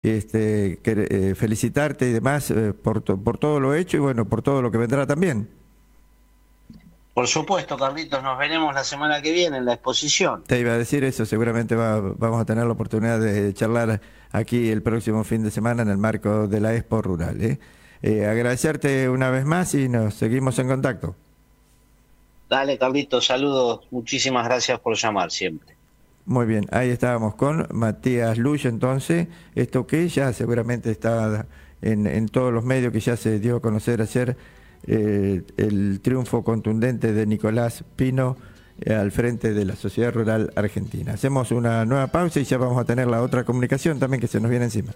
felicitarte y demás por todo lo hecho y bueno, por todo lo que vendrá también. Por supuesto, Carlitos, nos veremos la semana que viene en la exposición. Te iba a decir eso, seguramente vamos a tener la oportunidad de charlar aquí el próximo fin de semana en el marco de la Expo Rural. Agradecerte una vez más y nos seguimos en contacto. Dale, Carlitos, saludos, muchísimas gracias por llamar siempre. Muy bien, ahí estábamos con Matías Luch, entonces, esto que ya seguramente está en todos los medios, que ya se dio a conocer ayer, el triunfo contundente de Nicolás Pino al frente de la Sociedad Rural Argentina. Hacemos una nueva pausa y ya vamos a tener la otra comunicación también que se nos viene encima.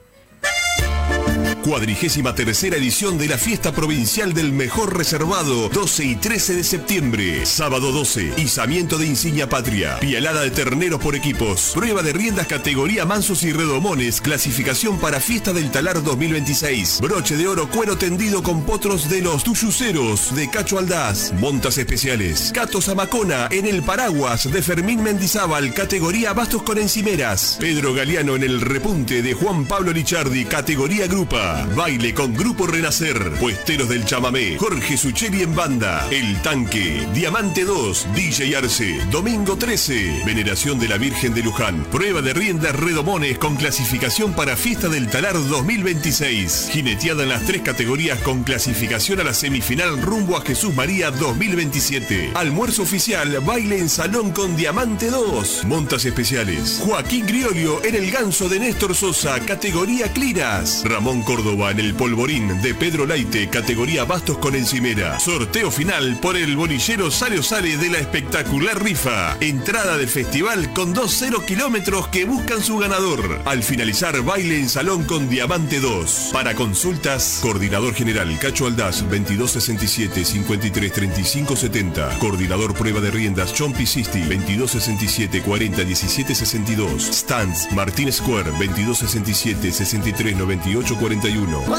43ª edición de la Fiesta Provincial del Mejor Reservado, 12 y 13 de septiembre. Sábado 12, izamiento de insignia patria, pialada de terneros por equipos, prueba de riendas categoría mansos y redomones, clasificación para Fiesta del Talar 2026, broche de oro cuero tendido con potros de los tuyuceros de Cacho Aldaz, montas especiales, Cato Zamacona en el paraguas de Fermín Mendizábal, categoría bastos con encimeras, Pedro Galeano en el repunte de Juan Pablo Lichardi, categoría grupa. Baile con Grupo Renacer, Puesteros del Chamamé, Jorge Sucheri en banda, El Tanque, Diamante 2, DJ Arce, Domingo 13, Veneración de la Virgen de Luján, prueba de riendas redomones con clasificación para Fiesta del Talar 2026, jineteada en las 3 categorías con clasificación a la semifinal rumbo a Jesús María 2027, almuerzo oficial, baile en salón con Diamante 2, montas especiales, Joaquín Griolio en el ganso de Néstor Sosa, categoría Cliras, Ramón Córdoba en el polvorín de Pedro Laite, categoría bastos con encimera. Sorteo final por el bolillero Sale o Sale de la espectacular rifa. Entrada del festival con 2 0 kilómetros que buscan su ganador. Al finalizar, baile en salón con Diamante 2. Para consultas, Coordinador General Cacho Aldaz, 2267-533570. Coordinador Prueba de Riendas John Pisisti, 2267-401762. Stands Martín Square, 2267-639841.